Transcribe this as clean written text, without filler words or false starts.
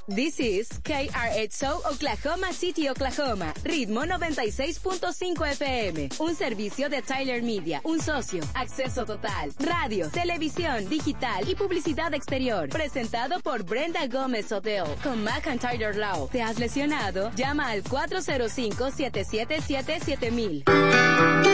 This is KRXO Oklahoma City, Oklahoma. Ritmo 96.5 FM. Un servicio de Tyler Media. Un socio. Acceso total. Radio, televisión, digital y publicidad exterior. Presentado por Brenda Gómez Hotel. Con Mac and Tyler Law. ¿Te has lesionado? Llama al 405-777-7000.